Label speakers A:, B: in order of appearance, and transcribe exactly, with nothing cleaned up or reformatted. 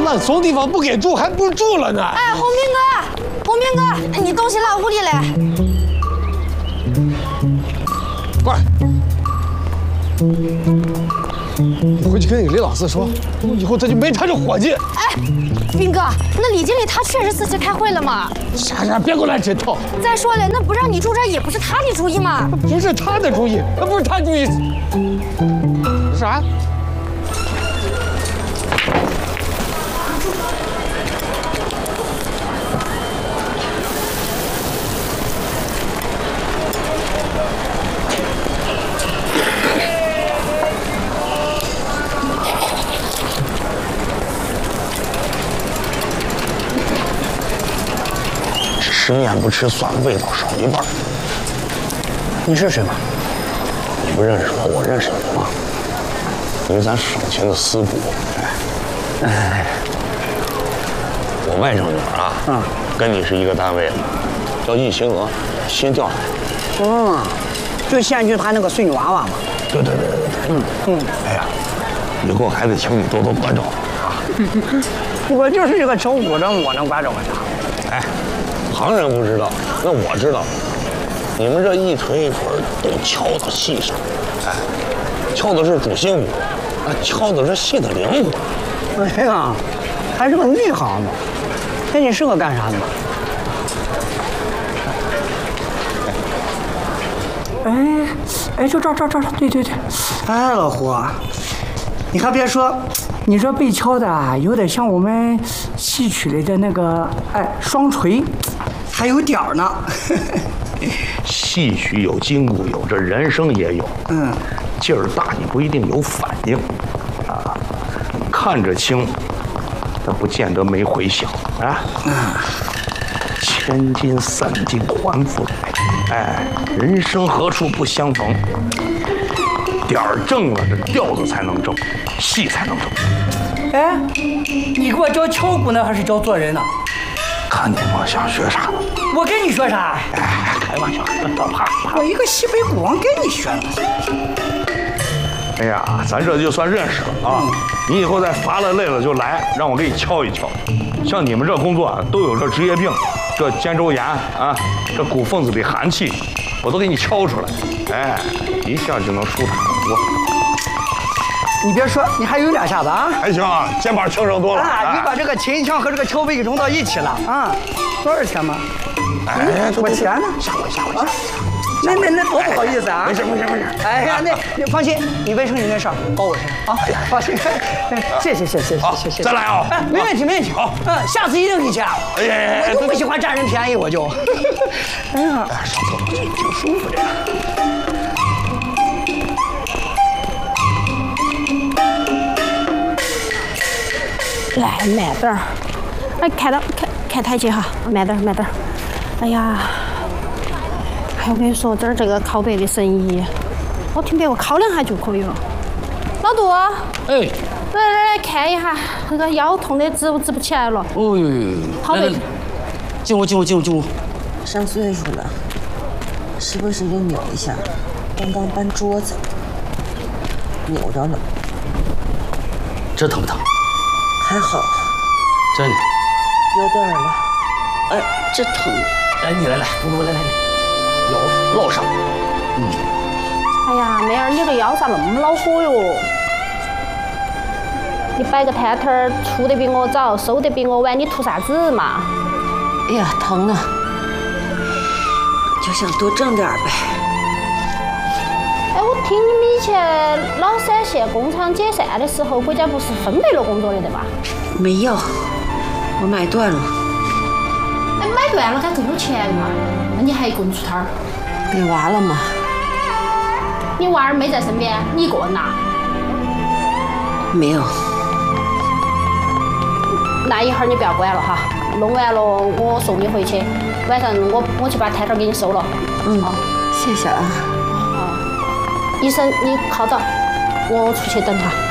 A: 那怂地方不给住，还不如住了呢。
B: 哎，红兵哥，红兵哥，你东西落屋里了。
A: 快！回去跟你李老四说，以后他就没他这伙计。
B: 哎，兵哥，那李经理他确实自己开会了吗？
A: 傻傻，别给我来这套。
B: 再说了，那不让你住这儿也不是他的主意嘛。
A: 不是他的主意，那不是他主意。啥？
C: 吃面不吃蒜，味道少一半。
D: 你是谁吗？
C: 你不认识我，我认识你吗？你是咱省钱的司部，哎，哎，我外甥女儿啊，嗯，跟你是一个单位的，叫易星娥，新调来的。
D: 嗯，就县局他那个孙女娃娃嘛。
C: 对对对对对，嗯嗯。哎呀，以后还得请你多多关照啊。
D: 我就是这个小股人，我能关照个啥？
C: 哎。旁人不知道，那我知道。你们这一锤一锤都敲到戏上，哎，敲的是主心骨，啊，敲的是戏的灵魂。
D: 哎呀，还是个内行呢。那你是个干啥的吗？哎，哎，就这这这这，对对对。哎，老胡，你还别说，你这被敲的啊，有点像我们戏曲里的那个哎双锤。还有点儿呢，
C: 戏曲有筋骨，有这人生也有。
D: 嗯，
C: 劲儿大你不一定有反应，啊，看着轻，但不见得没回响啊。嗯，千金散尽还复来，哎，人生何处不相逢？点儿正了，这调子才能正，戏才能正。
D: 哎，你给我教敲鼓呢，还是教做人呢？
C: 看你们想学啥呢？
D: 我跟你学啥？
C: 哎，开玩笑，怕怕。
D: 我一个西北鼓王跟你学了。
C: 哎呀，咱这就算认识了啊！嗯、你以后再乏了累了就来，让我给你敲一敲。像你们这工作啊，都有这职业病，这肩周炎啊，这骨缝子里寒气，我都给你敲出来，哎，一下就能舒坦很多。
D: 你别说，你还有两下子啊！
C: 还行啊，肩膀轻省多了。
D: 啊，你把这个秦腔和这个敲背给融到一起了啊！多少钱吗？
C: 哎，
D: 我钱呢？
C: 下回下回下回。
D: 那那那多不好意思啊！
C: 没事没事没事。
D: 哎呀，那你放心，你卫生巾那事儿包我身上啊！放心，谢谢谢谢谢谢谢。
C: 再来啊！
D: 哎，没问题没问题。
C: 好，
D: 嗯，下次一定给钱。
C: 哎呀，
D: 我就不喜欢占人便宜，我就。哎呀，
C: 哎，上厕所去，挺舒服的。
B: 来，慢点儿。哎，看到看看台阶哈，慢点儿慢点儿。哎呀，哎，我跟你说，这儿这个靠背的生意，我听别个敲两下就可以了。老杜，
A: 哎，
B: 来来来看一下，那个腰痛的直不直不起来了。
A: 哦呦，
B: 靠背。
A: 进屋进屋进屋进屋。
E: 上岁数了，时不时就扭一下。刚刚搬桌子，扭着了。
A: 这疼不疼？
E: 还好，
A: 真的。
E: 有点儿了。哎，这疼。
A: 哎，你来来，不不来来来，腰落上。嗯。
B: 哎呀，妹儿，你这腰咋那么恼火哟？你摆个摊摊儿，出得比我早，收得比我晚，你图啥子嘛？
E: 哎呀，疼啊！就想多挣点呗。
B: 哎，我听你们以前老陕县工厂解散的时候，国家不是分配了工作的对吧？
E: 没有，我买断了。
B: 哎，买断了该更有钱嘛？那你还一个人出摊儿？
E: 给娃了嘛？
B: 你娃儿没在身边，你一个人呐？
E: 没有。
B: 那一会儿你不要管了哈，弄完了我送你回去，晚上我我去把摊摊给你收了。
E: 嗯，哦、谢谢啊。
B: 好，医生你靠着，我出去等他。